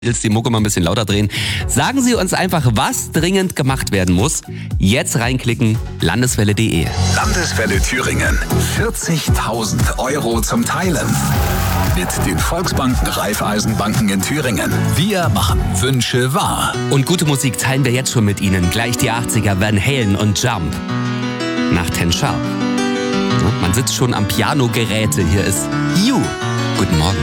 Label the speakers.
Speaker 1: Jetzt die Mucke mal ein bisschen lauter drehen. Sagen Sie uns einfach, was dringend gemacht werden muss. Jetzt reinklicken, landeswelle.de.
Speaker 2: Landeswelle Thüringen. 40.000 Euro zum Teilen. Mit den Volksbanken Raiffeisenbanken in Thüringen. Wir machen Wünsche wahr.
Speaker 1: Und gute Musik teilen wir jetzt schon mit Ihnen. Gleich die 80er, Van Halen und Jump. Nach 10 Sharp. Man sitzt schon am Pianogeräte. Hier ist You. Guten Morgen.